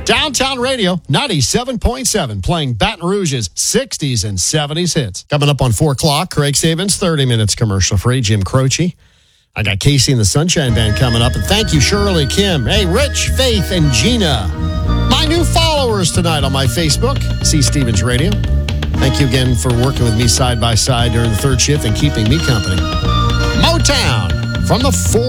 Downtown Radio 97.7, playing Baton Rouge's 60s and 70s hits. Coming up on 4 o'clock, Craig Sabins, 30 minutes commercial free. Jim Croce. I got Casey and the Sunshine Band coming up. And thank you, Shirley, Kim. Hey, Rich, Faith, and Gina. My new followers tonight on my Facebook, C. Stevens Radio. Thank you again for working with me side by side during the third shift and keeping me company. Motown from the 4.